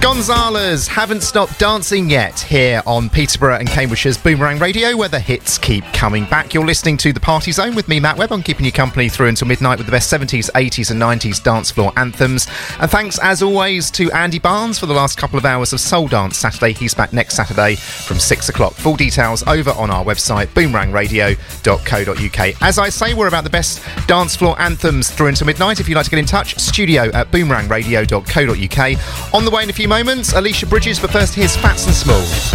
Gonzalez haven't stopped dancing yet here on Peterborough and Cambridgeshire's Boomerang Radio, where the hits keep coming back. You're listening to The Party Zone with me, Matt Webb. I'm keeping you company through until midnight with the best 70s, 80s and 90s dance floor anthems. And thanks, as always, to Andy Barnes for the last couple of hours of Soul Dance Saturday. He's back next Saturday from 6 o'clock. Full details over on our website, boomerangradio.co.uk. As I say, we're about the best dance floor anthems through until midnight. If you'd like to get in touch, studio@boomerangradio.co.uk. On the way in a few moments, Alicia Bridges, but first here's Fats and Small.